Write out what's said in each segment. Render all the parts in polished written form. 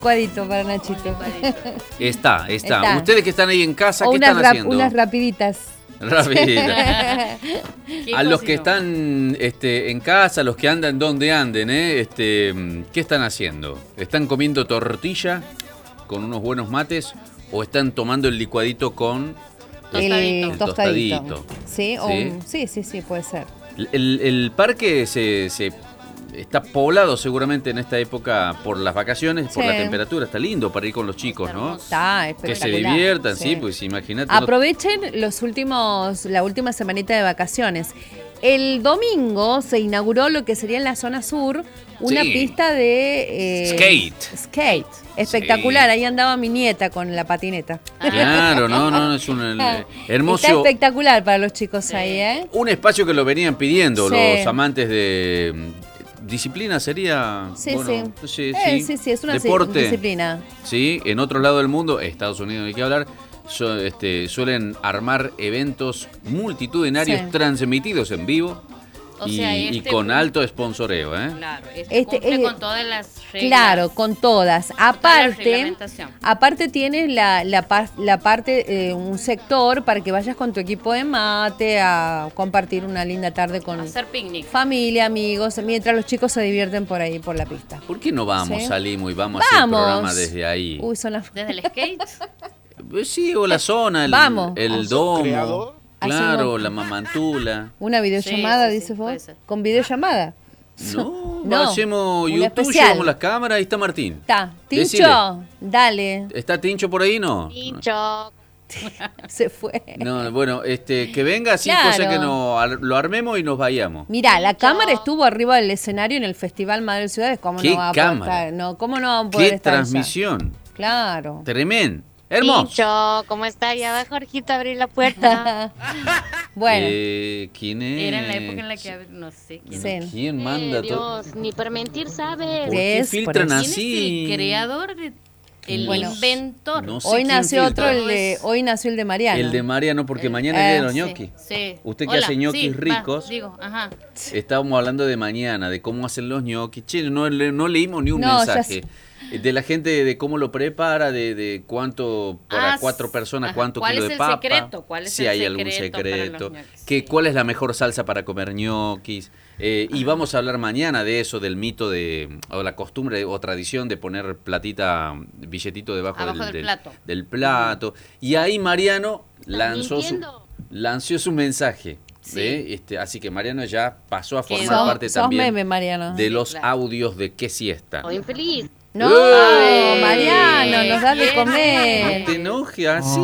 Cuadito para Nachito. Está. Ustedes que están ahí en casa, ¿qué están haciendo? Unas rapiditas. A los que están en casa, los que andan donde anden, ¿qué están haciendo? ¿Están comiendo tortilla con unos buenos mates o están tomando el licuadito con el tostadito? ¿Sí? Sí, puede ser. El parque se está poblado seguramente en esta época por las vacaciones, por la temperatura. Está lindo para ir con los chicos, ¿no? Está espectacular. Que se diviertan, sí, pues imagínate. Aprovechen la última semanita de vacaciones. El domingo se inauguró lo que sería en la zona sur una pista de skate. Espectacular, ahí andaba mi nieta con la patineta. Claro, no, es un hermoso. Está espectacular para los chicos ahí, ¿eh? Un espacio que lo venían pidiendo los amantes de disciplina sería. Sí, es una deporte. Disciplina. Sí, en otro lado del mundo, Estados Unidos hay que hablar. Suelen armar eventos multitudinarios transmitidos en vivo y con alto sponsoreo, ¿eh? Claro, cumple con todas las reglas. Claro, con todas. Aparte tienes la parte, un sector para que vayas con tu equipo de mate a compartir una linda tarde con hacer picnic, familia, amigos, mientras los chicos se divierten por ahí por la pista. ¿Por qué no salimos y vamos a hacer el programa desde ahí? ¿Desde el skate? Sí, o la zona, el domo. Claro, la mamantula. Una videollamada, dices vos. ¿Con videollamada? No, hacemos YouTube, llevamos las cámaras, ahí está Martín. Está, Tincho, dale. ¿Está Tincho por ahí? No. Tincho. Se fue. No, bueno, que venga así, cosa que lo armemos y nos vayamos. Mirá, la cámara estuvo arriba del escenario en el Festival Madre Ciudades. ¿Cómo ¿Qué no va a cámara? ¿Cómo no va a poder estar? ¿Qué transmisión? Claro. Tremendo. Hermoso. Pincho, ¿cómo está? Ya va Jorgito a abrir la puerta. Bueno. ¿Quién es? Era en la época en la que no sé quién. ¿Quién manda todo? Dios, ni por mentir sabes. ¿Por qué filtran así? ¿Quién es el creador? El inventor. No sé hoy nació hoy nació el de Mariano. El de Mariano, porque mañana es de los ñoquis. Sí. Usted que hace ñoquis ricos. Estábamos hablando de mañana, de cómo hacen los ñoquis. Che, no leímos ni un mensaje. De la gente, de cómo lo prepara, de cuánto, para 4 personas, cuánto kilo de papa. ¿Cuál es si hay algún secreto. ¿Cuál es la mejor salsa para comer ñoquis? Y vamos a hablar mañana de eso, del mito o la costumbre o tradición de poner billetito debajo del plato. Y ahí Mariano lanzó su mensaje. Así que Mariano ya pasó a formar parte también de los audios de Qué Siesta. Soy infeliz. No, Mariano, nos das de comer. No te enojes así.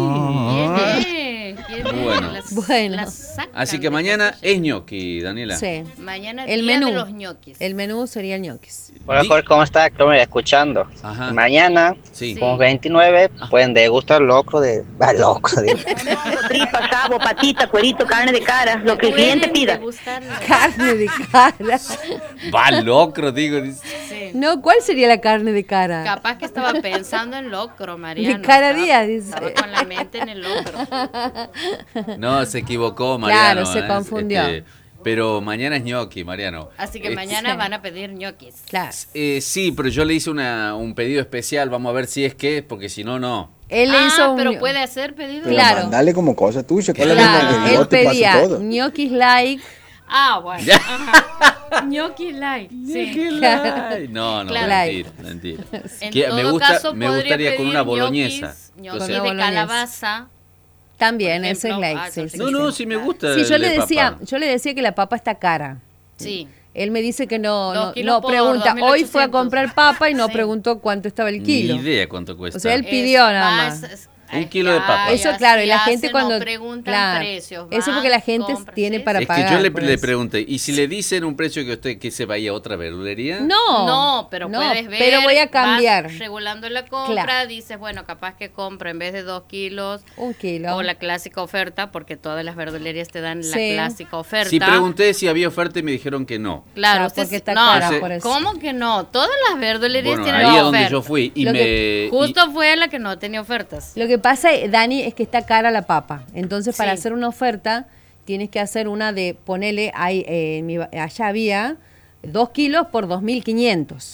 Bueno. Así que mañana es ñoqui, Daniela. Sí. Mañana el día menú de los ñoquis. El menú sería ñoquis. Hola Jorge, ¿cómo estás? Estoy escuchando. Ajá. Mañana, como 29, pueden degustar locro de... Tripa, cabo, patita, cuerito, carne de cara, lo que el cliente pida. Carne de cara. Va locro, digo. Sí. No, ¿cuál sería la carne de cara? Capaz que estaba pensando en locro, Mariano. De cara Díaz, dice. Estaba con la mente en el locro. No, se equivocó, Mariano. Claro, se confundió. Pero mañana es ñoqui, Mariano. Así que mañana van a pedir ñoquis. Claro. Sí, pero yo le hice un pedido especial. Vamos a ver si es que, porque si no, no. Él le hizo pero puede hacer pedido. Claro. Dale como cosa tuya. Claro, él pedía ñoquis like. Bueno. Ñoquis light. Sí. Like. No, mentira. Me gustaría con una boloñesa. Ñoquis de calabaza. También, ese es like. Sí me gusta. Sí, yo le decía que la papa está cara. Sí. Él me dice que no pregunta. Hoy fue a comprar papa y no preguntó cuánto estaba el kilo. Ni idea cuánto cuesta. O sea, él pidió nada más. 1 kilo de papa. Eso, claro, y la gente cuando preguntan precios. Eso porque la gente tiene para pagar. Es que yo le pregunté, ¿y si le dicen un precio que se vaya a otra verdulería? No, pero puedes ver. Pero voy a cambiar. Vas regulando la compra, dices, bueno, capaz que compro en vez de 2 kilos. 1 kilo. O la clásica oferta, porque todas las verdulerías te dan la clásica oferta. Si pregunté si había oferta y me dijeron que no. Claro, porque está cara por eso. ¿Cómo que no? Todas las verdulerías tienen oferta. Ahí es oferta. donde yo fui. Justo fue la que no tenía ofertas. Lo que pasa, Dani, es que está cara la papa. Entonces, para hacer una oferta, tienes que hacer una allá había 2 kilos por 2.500.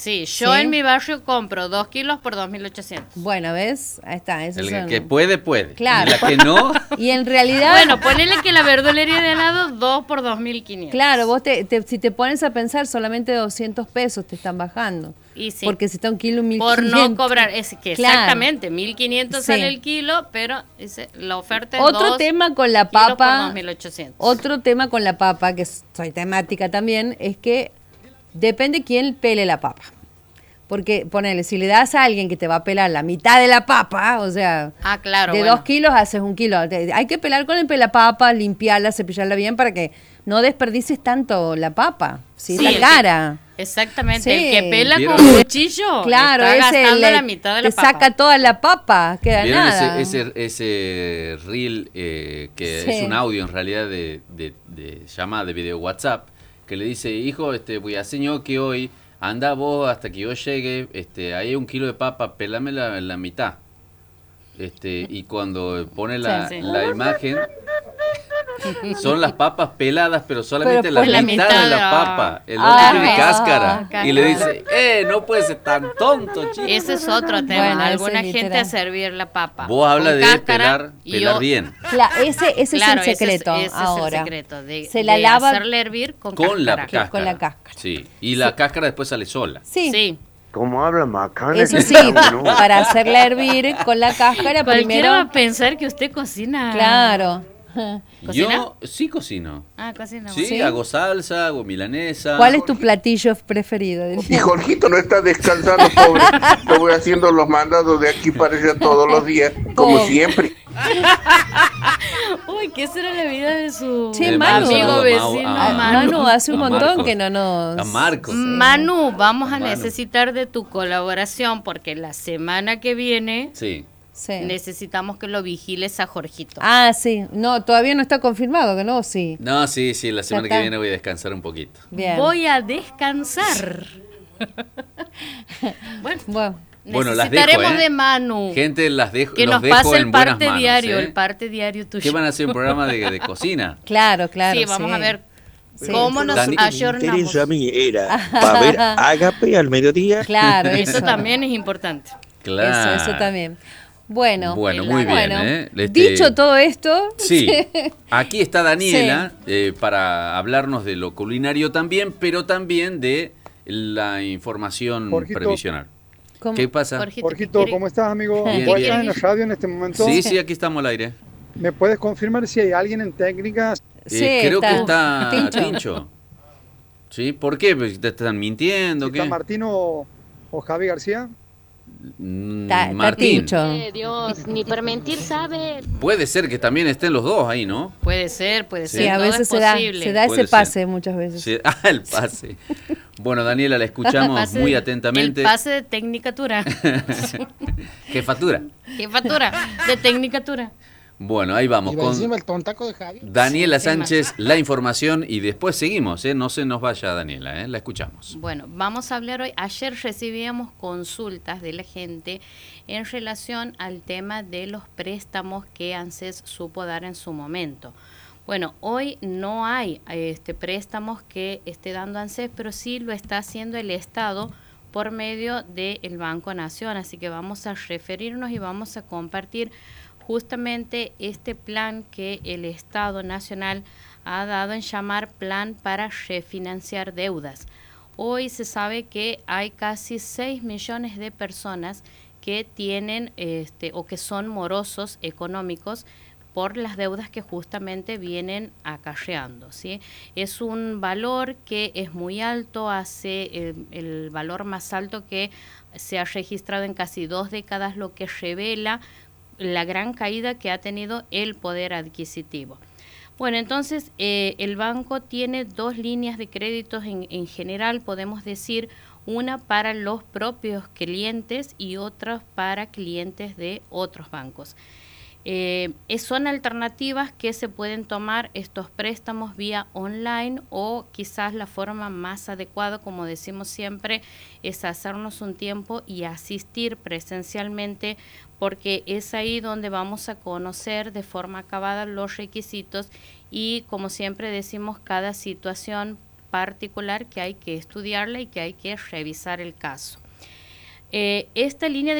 Sí, yo en mi barrio compro 2 kilos por 2.800. Bueno, ¿ves? Ahí está. El que puede. Claro. Y la que no... Y en realidad... Bueno, ponele que la verdulería de al lado, 2 por 2.500. Claro, vos si te pones a pensar, solamente 200 pesos te están bajando. Y sí. Porque si está un kilo, 1.500. Por no cobrar, es que claro. exactamente, 1.500 sale el kilo, pero la oferta es Otro tema con la papa, por 2.800. Otro tema con la papa, que soy temática también, es que depende quién pele la papa. Porque, ponele, si le das a alguien que te va a pelar la mitad de la papa, o sea, claro, de 2 kilos haces 1 kilo. Hay que pelar con el pelapapa, limpiarla, cepillarla bien para que no desperdices tanto la papa. Sí, la cara. Exactamente, sí. El que pela con cuchillo claro, está gastando la mitad de la papa. Te saca toda la papa, queda ¿vieron nada. ese reel que es un audio en realidad de llama de video WhatsApp, que le dice, hijo, voy a hacer ñoqui hoy, anda vos hasta que yo llegue, ahí hay 1 kilo de papa, pelame la mitad. Y cuando pone la imagen, son las papas peladas, pero solamente la mitad de la papa. El otro tiene cáscara. Y le dice, no puedes ser tan tonto, chico. Ese es otro tema. Bueno, alguna gente a servir la papa. Vos hablas de pelar bien. Ese es el secreto ahora. Es el secreto se la lava hacerle hervir con la cáscara. Con la cáscara. Sí. Y la cáscara después sale sola. Sí. ¿Cómo habla Macana? Eso sí, para hacerla hervir con la cáscara Cualquiera va primero. a pensar que usted cocina. Claro. ¿Cocina? Yo sí cocino. Cocina. Sí, hago salsa, hago milanesa. ¿Cuál es tu platillo preferido? Y Jorgito no está descansando, pobre. Lo voy haciendo los mandados de aquí para allá todos los días, como siempre. Uy, ¿qué será la vida de su Manu. amigo vecino Manu hace un montón Marcos. que no nos... A Marcos. Manu, vamos a necesitar de tu colaboración porque la semana que viene necesitamos que lo vigiles a Jorgito. Sí. No, todavía no está confirmado, que no, sí. No, sí, la semana que viene voy a descansar un poquito. Bien. Voy a descansar. Bueno, las necesitaremos dejo, de Manu. Gente, que nos pase el parte diario, el parte diario tuyo. ¿Qué van a hacer un programa de cocina? Claro. Sí, vamos a ver cómo nos ayornamos. A mí era para ver Ágape al mediodía. Claro, eso también es importante. Claro. Eso también. Bueno, muy bien. Dicho todo esto... Sí, aquí está Daniela para hablarnos de lo culinario también, pero también de la información previsional. ¿Qué pasa? Jorgito, ¿cómo estás, amigo? ¿Estás en la radio en este momento? Sí, aquí estamos al aire. ¿Me puedes confirmar si hay alguien en técnicas? Creo que está Tincho. ¿Sí? ¿Por qué? ¿Te están mintiendo? ¿Está Martín o Javi García? Martín. Dios, ni por mentir sabe. Puede ser que también estén los dos ahí, ¿no? Puede ser. Sí, a veces se da ese pase muchas veces. Sí. El pase. Bueno, Daniela, la escuchamos muy atentamente. El pase de Tecnicatura. Jefatura de Tecnicatura. Bueno, ahí vamos con el tontaco de Javi. Daniela Sánchez, la información y después seguimos, no se nos vaya Daniela, la escuchamos. Bueno, vamos a hablar hoy. Ayer recibíamos consultas de la gente en relación al tema de los préstamos que ANSES supo dar en su momento. Bueno, hoy no hay préstamos que esté dando ANSES, pero sí lo está haciendo el Estado por medio del Banco Nación, así que vamos a referirnos y vamos a compartir justamente este plan que el Estado Nacional ha dado en llamar Plan para Refinanciar Deudas. Hoy se sabe que hay casi 6 millones de personas que tienen o que son morosos económicos por las deudas que justamente vienen acarreando, ¿sí? Es un valor que es muy alto, hace el valor más alto que se ha registrado en casi 2 décadas, lo que revela la gran caída que ha tenido el poder adquisitivo. Bueno, entonces el banco tiene 2 líneas de créditos en general, podemos decir, una para los propios clientes y otra para clientes de otros bancos. Son alternativas que se pueden tomar estos préstamos vía online o quizás la forma más adecuada, como decimos siempre, es hacernos un tiempo y asistir presencialmente, porque es ahí donde vamos a conocer de forma acabada los requisitos y, como siempre decimos, cada situación particular que hay que estudiarla y que hay que revisar el caso. Esta línea de